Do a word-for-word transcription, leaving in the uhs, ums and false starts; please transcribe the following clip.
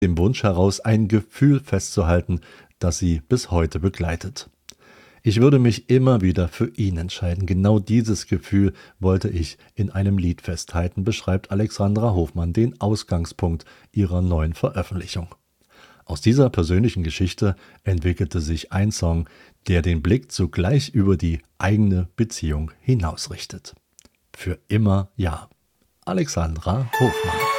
dem Wunsch heraus, ein Gefühl festzuhalten, das sie bis heute begleitet. Ich würde mich immer wieder für ihn entscheiden. Genau dieses Gefühl wollte ich in einem Lied festhalten, beschreibt Alexandra Hofmann den Ausgangspunkt ihrer neuen Veröffentlichung. Aus dieser persönlichen Geschichte entwickelte sich ein Song, der den Blick zugleich über die eigene Beziehung hinausrichtet. Für immer ja. Alexandra Hofmann.